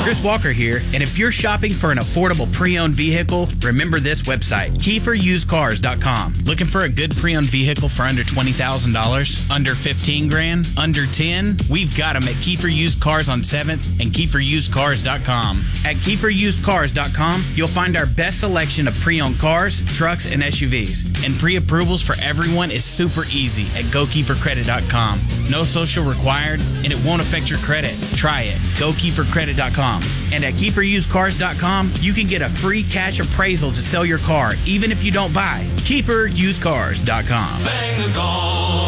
Chris Walker here, and if you're shopping for an affordable pre-owned vehicle, remember this website, KieferUsedCars.com. Looking for a good pre-owned vehicle for under $20,000, under $15,000, under $10,000? We've got them at Kiefer Used Cars on 7th and KieferUsedCars.com. At KieferUsedCars.com, you'll find our best selection of pre-owned cars, trucks, and SUVs. And pre-approvals for everyone is super easy at GoKieferCredit.com. No social required, and it won't affect your credit. Try it. GoKieferCredit.com. And at KieferUsedCars.com, you can get a free cash appraisal to sell your car, even if you don't buy. KieferUsedCars.com. Bang the goal.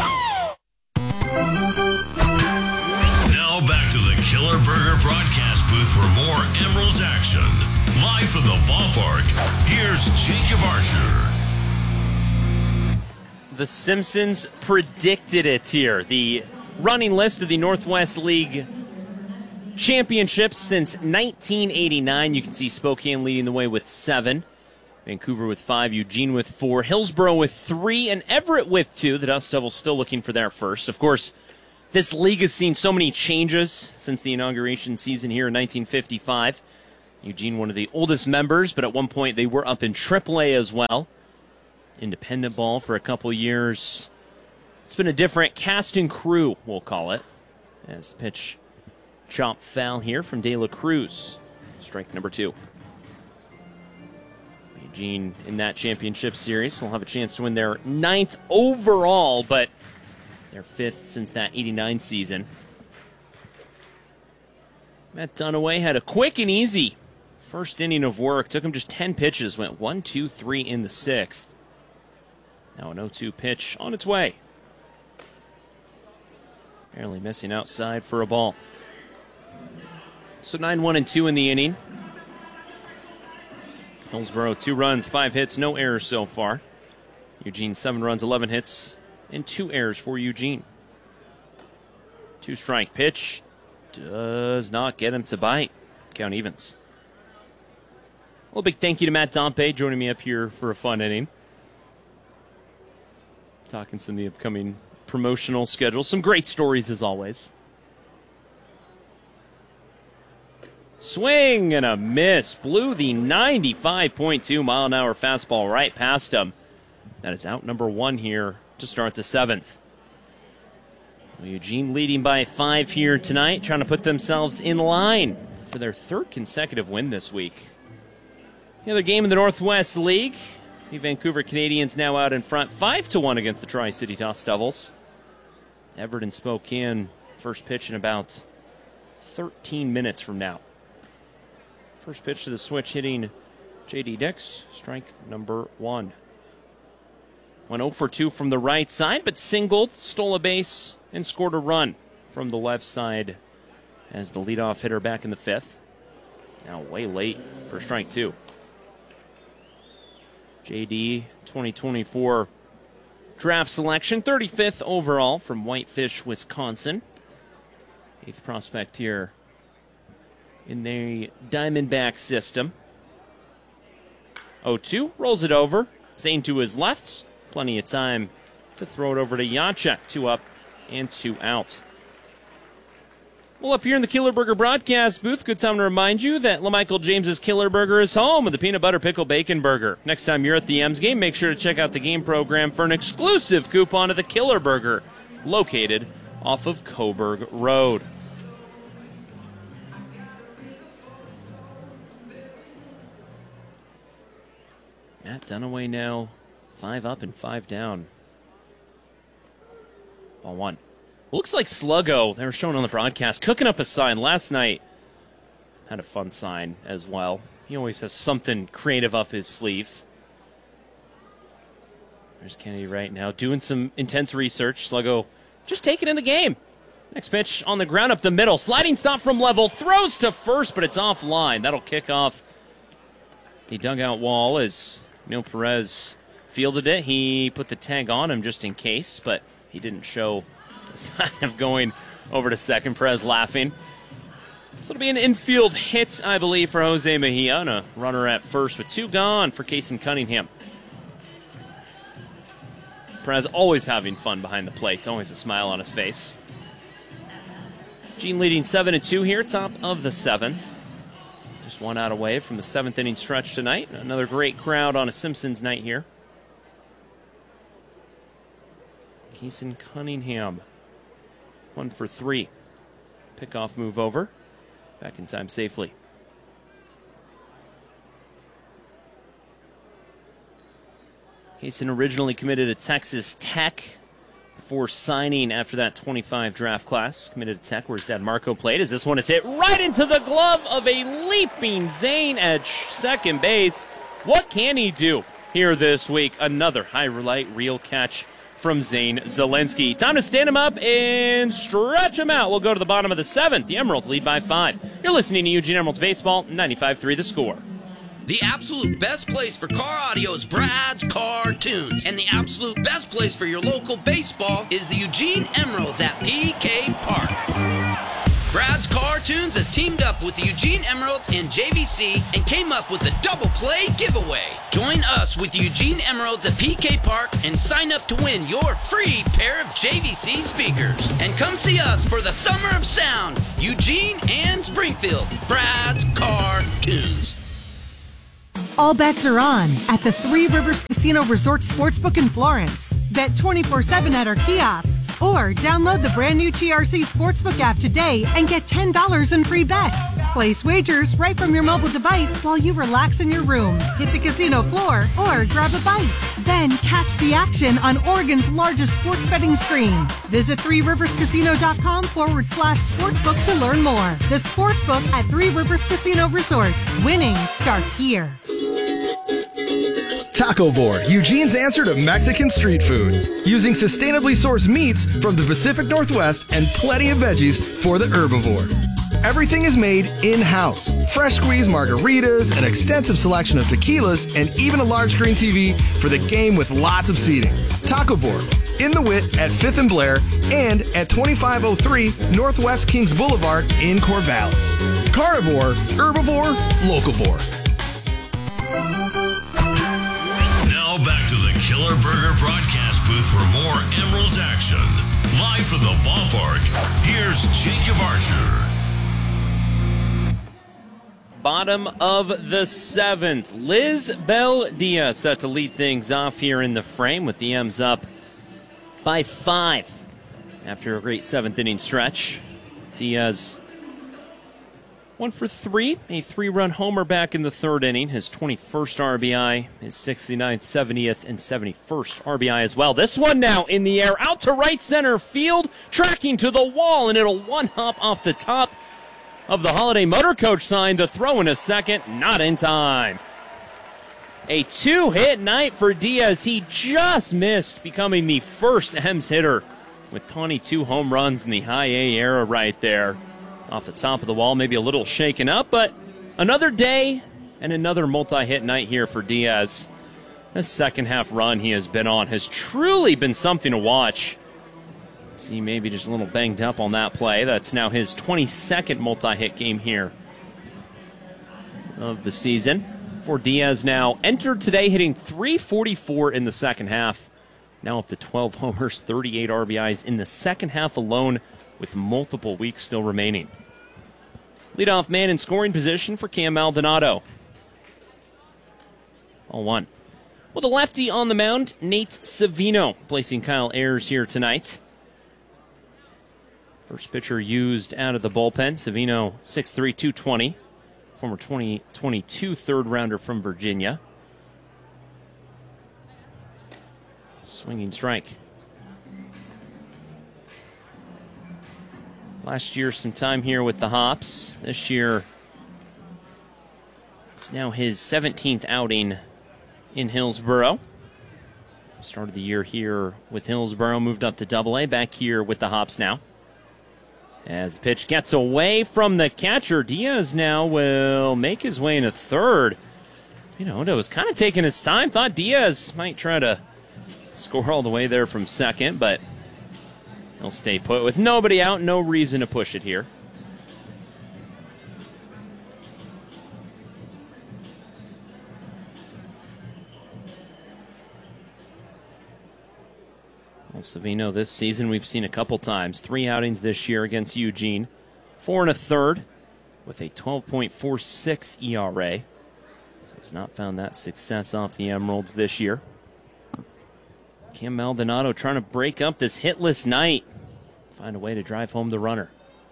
Now back to the Killer Burger broadcast booth for more Emeralds action. Live from the ballpark, here's Jacob Archer. The Simpsons predicted it here. The running list of the Northwest League championships since 1989. You can see Spokane leading the way with 7, Vancouver with 5, Eugene with 4, Hillsboro with 3, and Everett with 2. The Dust Devils still looking for their first. Of course, this league has seen so many changes since the inauguration season here in 1955. Eugene, one of the oldest members, but at one point they were up in AAA as well. Independent ball for a couple years. It's been a different cast and crew, we'll call it, as the pitch chop foul here from De La Cruz. Strike number 2. Eugene in that championship series will have a chance to win their 9th overall, but their 5th since that 89 season. Matt Dunaway had a quick and easy first inning of work. Took him just 10 pitches, went 1, 2, 3 in the 6th. Now an 0-2 pitch on its way. Barely missing outside for a ball. So 9-1-2 in the inning. Hillsboro 2 runs, 5 hits, no errors so far. Eugene 7 runs, 11 hits, and 2 errors for Eugene. 2-strike pitch does not get him to bite. Count evens. Well, a big thank you to Matt Dompe joining me up here for a fun inning. Talking some of the upcoming promotional schedule. Some great stories as always. Swing and a miss. Blew the 95.2 mile an hour fastball right past him. That is out number 1 here to start the 7th. Well, Eugene leading by 5 here tonight, trying to put themselves in line for their 3rd consecutive win this week. The other game in the Northwest League, the Vancouver Canadians now out in front 5-1 against the Tri-City Dust Devils. Everett and Spokane first pitch in about 13 minutes from now. First pitch to the switch hitting J.D. Dix, strike number 1. Went 0 for 2 from the right side, but singled, stole a base, and scored a run from the left side as the leadoff hitter back in the 5th. Now way late for strike 2. J.D. 2024 draft selection, 35th overall from Whitefish, Wisconsin. 8th prospect here in the Diamondback system. 0-2, rolls it over. Zane to his left. Plenty of time to throw it over to Jacek. 2 up and 2 out. Well, up here in the Killer Burger broadcast booth, good time to remind you that LaMichael James's Killer Burger is home with the peanut butter pickle bacon burger. Next time you're at the M's game, make sure to check out the game program for an exclusive coupon to the Killer Burger, located off of Coburg Road. Matt Dunaway now 5 up and 5 down. Ball 1. Looks like Sluggo, they were showing on the broadcast, cooking up a sign last night. Had a fun sign as well. He always has something creative up his sleeve. There's Kennedy right now doing some intense research. Sluggo just taking in the game. Next pitch on the ground up the middle. Sliding stop from level. Throws to first, but it's offline. That'll kick off the dugout wall as Neil Perez fielded it. He put the tag on him just in case, but he didn't show a sign of going over to second. Perez laughing. So it'll be an infield hit, I believe, for Jose Mejia, and a runner at first with 2 gone for Kason Cunningham. Perez always having fun behind the plate. Always a smile on his face. Gene leading 7-2 here, top of the 7th. Just 1 out away from the 7th inning stretch tonight. Another great crowd on a Simpsons night here. Keeson Cunningham, 1 for 3. Pickoff move over. Back in time safely. Keeson originally committed to Texas Tech before signing after that 25 draft class. Committed to Tech where his dad Marco played, as this one is hit right into the glove of a leaping Zane at second base. What can he do here this week? Another highlight reel catch from Zane Zielinski. Time to stand him up and stretch him out. We'll go to the bottom of the 7th. The Emeralds lead by 5. You're listening to Eugene Emeralds Baseball, 95.3 The Score. The absolute best place for car audio is Brad's Car Tunes. And the absolute best place for your local baseball is the Eugene Emeralds at PK Park. Brad's Car Tunes has teamed up with the Eugene Emeralds and JVC and came up with a double play giveaway. Join us with the Eugene Emeralds at PK Park and sign up to win your free pair of JVC speakers. And come see us for the Summer of Sound, Eugene and Springfield. Brad's Car Tunes. All bets are on at the Three Rivers Casino Resort Sportsbook in Florence. Bet 24/7 at our kiosks or download the brand new TRC Sportsbook app today and get $10 in free bets. Place wagers right from your mobile device while you relax in your room, hit the casino floor, or grab a bite. Then catch the action on Oregon's largest sports betting screen. Visit threeriverscasino.com/sportsbook to learn more. The Sportsbook at Three Rivers Casino Resort. Winning starts here. Taco Board, Eugene's answer to Mexican street food. Using sustainably sourced meats from the Pacific Northwest and plenty of veggies for the herbivore. Everything is made in-house. Fresh squeezed margaritas, an extensive selection of tequilas, and even a large screen TV for the game with lots of seating. Taco Board, in the Wit at 5th and Blair, and at 2503 Northwest Kings Boulevard in Corvallis. Carnivore, herbivore, locavore. Now back to the Killer Burger broadcast booth for more Emeralds action. Live from the ballpark, here's Jacob Archer. Bottom of the 7th. Lisbel Diaz set to lead things off here in the frame with the M's up by 5 after a great 7th inning stretch. Diaz 1 for 3, a 3-run homer back in the 3rd inning, his 21st RBI, his 69th, 70th, and 71st RBI as well. This one now in the air, out to right center field, tracking to the wall, and it'll one-hop off the top of the Holiday Motor Coach sign. The throw in a second, not in time. A 2-hit night for Diaz. He just missed becoming the first M's hitter with 22 home runs in the high A era right there. Off the top of the wall, maybe a little shaken up, but another day and another multi-hit night here for Diaz. This second half run he has been on has truly been something to watch. See, maybe just a little banged up on that play. That's now his 22nd multi-hit game here of the season. For Diaz now entered today hitting .344 in the second half. Now up to 12 homers, 38 RBIs in the second half alone, with multiple weeks still remaining. Leadoff man in scoring position for Cam Maldonado. 0-1. With a lefty on the mound, Nate Savino placing Kyle Ayers here tonight. First pitcher used out of the bullpen. Savino, 6'3", 220. Former 2022 third-rounder from Virginia. Swinging strike. Last year, some time here with the Hops. This year, it's now his 17th outing in Hillsboro. Started the year here with Hillsboro, moved up to Double-A, back here with the Hops now. As the pitch gets away from the catcher, Diaz now will make his way into third. Oda was kind of taking his time. Thought Diaz might try to score all the way there from second, but he'll stay put with nobody out, no reason to push it here. Well, Savino this season we've seen a couple times. 3 outings this year against Eugene. 4 1/3. with a 12.46 ERA. So has not found that success off the Emeralds this year. Cam Maldonado trying to break up this hitless night. Find a way to drive home the runner.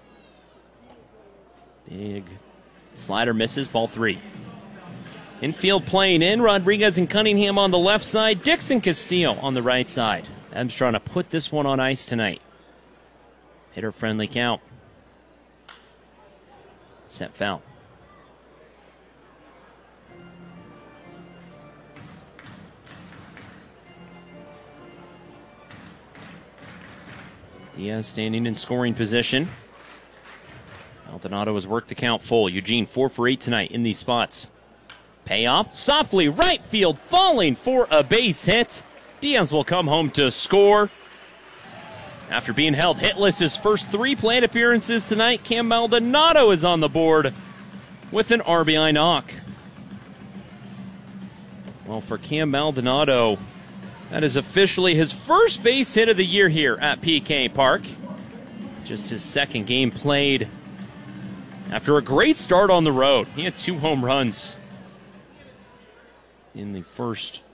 Big slider misses, ball 3. Infield playing in, Rodriguez and Cunningham on the left side, Dixon Castillo on the right side. Ebbs trying to put this one on ice tonight. Hitter friendly count. Set foul. Diaz standing in scoring position. Maldonado has worked the count full. Eugene 4 for 8 tonight in these spots. Payoff, softly right field, falling for a base hit. Diaz will come home to score. After being held hitless his first 3 plate appearances tonight, Cam Maldonado is on the board with an RBI knock. Well, for Cam Maldonado, that is officially his first base hit of the year here at PK Park. Just his second game played after a great start on the road. He had 2 home runs in the first